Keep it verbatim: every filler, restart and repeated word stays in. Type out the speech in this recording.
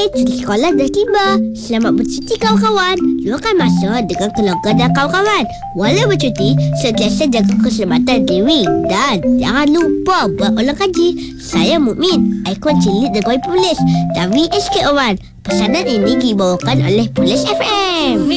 cuti sekolah dah tiba. Selamat bercuti kawan-kawan. Luangkan masa dengan keluarga dan kawan-kawan. Walau bercuti, sentiasa jaga keselamatan diri. Dan jangan lupa buat ulang kaji. Saya Mukmin, ikon cilik The Koi Polis dari S K O one. Pesanan ini dibawakan oleh Polis F M.